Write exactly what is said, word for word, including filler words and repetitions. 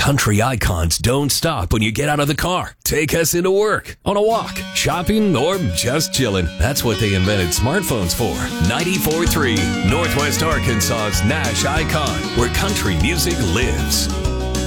Country icons don't stop when you get out of the car. Take us into work, on a walk, shopping, or just chilling. That's what they invented smartphones for. ninety-four point three, Northwest Arkansas's Nash Icon, where country music lives.